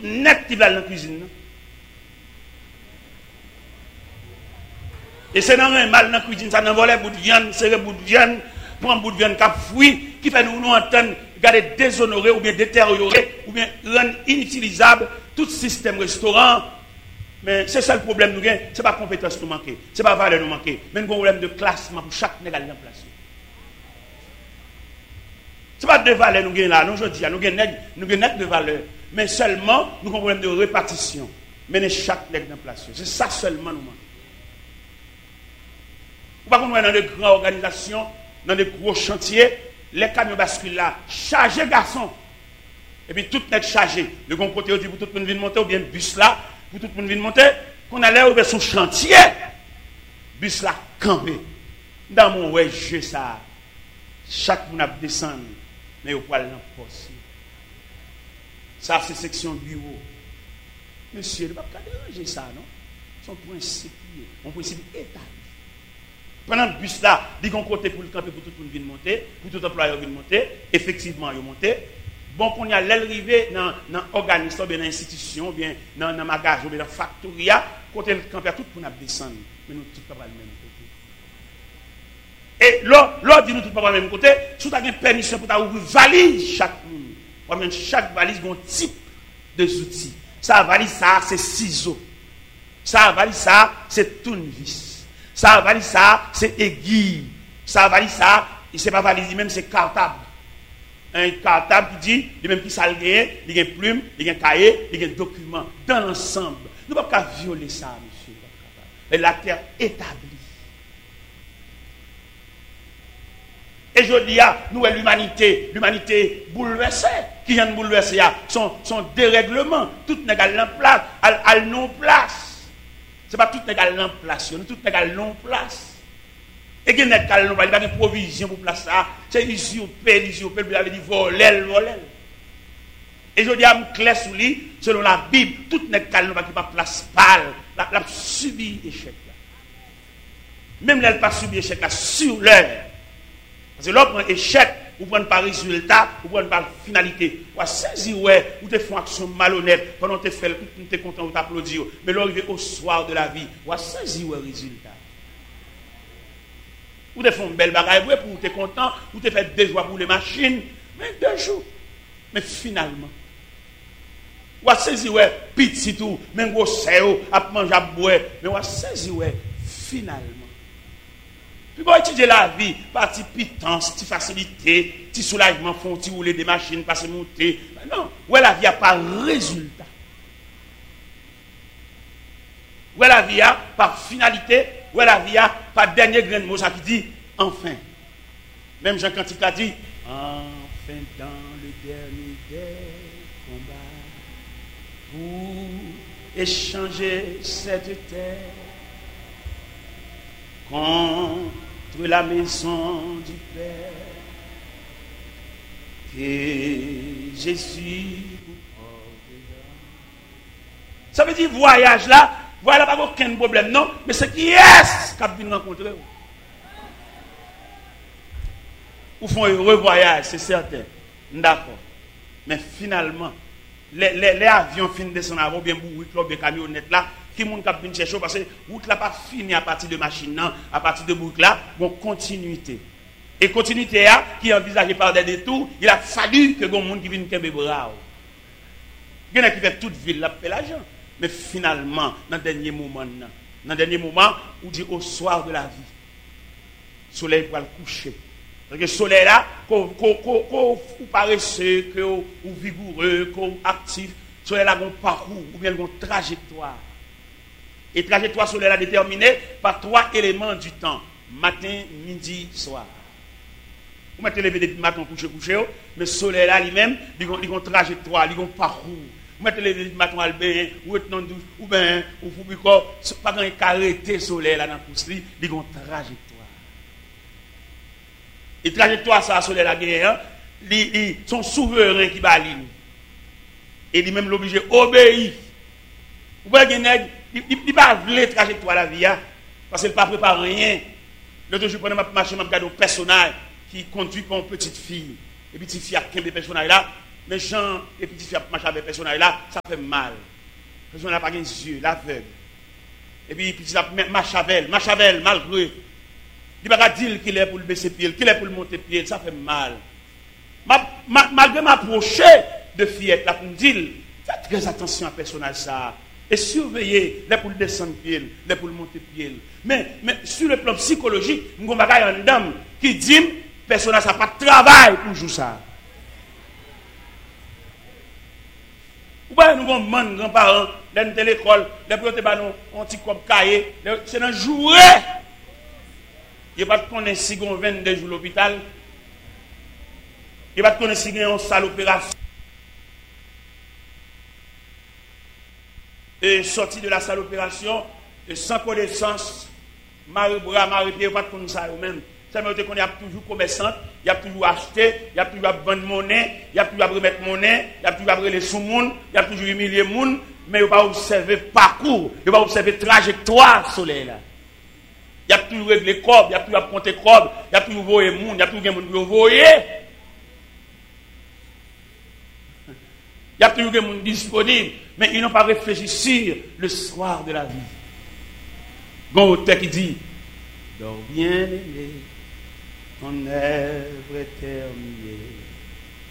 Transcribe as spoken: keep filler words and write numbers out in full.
net qui va dans la cuisine. Non? Et c'est dans un mal dans la cuisine, ça n'en voler bout de viande, serrer bout de viande, prendre bout de viande qui fruit, qui fait nous nous entendre, garder déshonorer ou bien détériorer, ou bien rendre inutilisable tout système restaurant. Mais c'est ça le problème nous gagnons, c'est pas compétence nous manquer, c'est pas valeur nous manquer, mais un problème de classement pour chaque négal en place. C'est pas de valeur nous gagnons là, non je dis, nous gagnons nous gagnons de valeur, mais seulement nous avons un problème de répartition, mais chaque négal en place. C'est ça seulement nous manquons. Ou pas qu'on dans de grandes organisations, dans de gros chantiers, les camions basculent là, chargés garçons. Et puis tout est chargé. Le bon côté, pour tout le monde venir monter, ou bien bus là, pour tout le monde venir monter, qu'on allait ouvrir son chantier, bus là, campé. Dans mon ouais, je ça. Chaque monde a descendu, mais au poil dans poste. Ça, c'est section bureau. Monsieur, il ne va pas déranger ça, non? Son principe, mon principe établi. Pendant le bus là, il y a un côté pour le camper, pour tout le monde venir monter, pour tout employeur venir monter, effectivement, il monter. Bon, qu'on y a l'arrivée dans l'organisme, dans l'institution, bien dans le magasin, dans la factoria, côté le camper, tout le monde descendre. Mais nous, tout pas le même côté. Et l'autre dit nous, tout pas le même côté, si tu as une permission pour ouvrir valise chaque monde, chaque valise a un type de outils. Ça, valise, ça, c'est ciseaux. Ça, valise, ça, c'est tournevis. Ça, valise, ça, c'est aiguille. Ça, valise, ça, c'est pas valise, même c'est cartable. Un cartable qui dit, il même qui salgué, il y a une plume, il y a un cahier, il y a un document. Dans l'ensemble, nous ne pouvons pas violer ça, monsieur. Et la terre établie. Et je dis, nous, l'humanité, l'humanité bouleversée, qui vient de bouleverser, son, son dérèglement, tout n'est qu'à en place, à non place. Ce n'est pas tout n'est qu'à en place, tout n'est qu'à non place. Et qui n'est qu'à non place, il n'y a pas de provision pour place ça. C'est usurpé, usurpé, il avait dit voler, voler. Et je dis à me clair sous lui, selon la Bible, tout n'est qu'à non place, qui pas place pâle, la, la subi échec là. Même là, elle pas subi échec là, sur l'heure. Parce que l'autre prend échec, ou prend pas résultat, ou prend pas finalité. Ou saisir, ouais, ou te font action malhonnête, pendant que tu fais, tu es content, ou t'applaudis. Mais l'arrivé au soir de la vie, ou saisir, ouais, résultat. Ou te font une belle bagaille, ouais, pour te content, ou te fait deux jours pour les machines, mais deux jours. Mais finalement, ou saisir, ouais, petit tout, même gros séo, à manger, à boire, mais ou saisir, ouais, finalement. Puis bon, étudier la vie, partie pitance, petite facilité, petit soulagement, font petit rouler des machines, passer monter. Non, ouais, la vie a pas résultat. Ouais, la vie a par finalité, ouais, la vie a par dernier grain de mot, ça qui dit enfin. Même Jean Cantique a dit enfin dans le dernier des combats pour échanger cette terre contre la maison du Père, que Jésus vous portera. Ça veut dire voyage là, voilà pas aucun problème, non, mais c'est qui est-ce qui a pu rencontrer. Ou font un heureux voyage, c'est certain. D'accord. Mais finalement, les, les, les avions finissent de descendre avant, bien bourrés, bien camionnettes là, qui moun k'ap vinn chercher parce que route là pas fini à partir de machine non, à partir de boucle là, bon continuité. Et continuité là qui est envisagée par des détours, il a fallu que gon monde qui vienne kembe bras. Il y en a qui fait toute ville là fait l'argent, mais finalement dans le dernier moment dans le dernier moment où dit au soir de la vie. Soleil pour le coucher. Parce que le soleil là qu'on qu'on paresseux, que ou vigoureux, qu'on actif, soleil là un parcours ou bien une trajectoire. Et trajectoire solaire est déterminée par trois éléments du temps. Matin, midi, soir. Vous mettez lever depuis matin, coucher, coucher, mais le soleil là lui-même, il a une trajectoire, il a un parcours. Vous mettez lever depuis matin, albin, ou bien, ou bien, ou bien, pas quand il arrêté le soleil là dans le pouce, il a une trajectoire. Et trajectoire, ça, le soleil là, il son souverain qui va ligne. Et lui-même l'obligé d'obéir. Vous voyez, il ne va pas la trajectoire de la vie, parce qu'il ne peut pas préparer rien. L'autre jour, je marche, je regarde un personnage qui conduit pour une petite fille. Et puis, petite fille a quinze personnages là, Mais Jean, et puis tu marches avec personnage là, ça fait mal. Parce qu'on n'a pas les yeux, l'aveugle. Et puis, puis tu marches avec elle, marche avec elle, malgré. Il ne va pas dire qu'il est pour le baisser pied, qu'il est pour le monter pied, ça fait mal. Ma, ma, malgré m'approcher de fillette là pour me dire, faites très attention à personnage ça. Et surveillez les pour le descendre pied, les pour le monter pied. Mais, mais sur le plan psychologique, nous avons une dame qui dit, personnage ça pas de travail pour jouer ça. Ou bien nous avons des grands-parents, dans l'école, les protés, on dit comme cahier, c'est dans jouer. Il n'y a pas de connaître si on vingt-deux jours à l'hôpital. Il n'y a pas de connaître si on a une salle d'opération. Et sorti de la salle d'opération, et sans connaissance, Marie-Bras, Marie-Pierre, pas de connaître ça eux-mêmes. Ça veut dire qu'on est toujours commerçant, il y a toujours acheté, il y a toujours vendre monnaie, il y a toujours remettre monnaie, il y a toujours les sous-monde, il y a toujours humilier monde, mais il ne va pas observer parcours, il va pas observer trajectoire soleil là. Il y a toujours réglé corps, il y a toujours compter corps, il y a toujours voyer monde, il y a toujours des monde qui voyer. Il y a toujours des monde disponible, mais ils n'ont pas réfléchi sur le soir de la vie. Bon auteur qui dit, dors bien aimé, ton œuvre est terminée.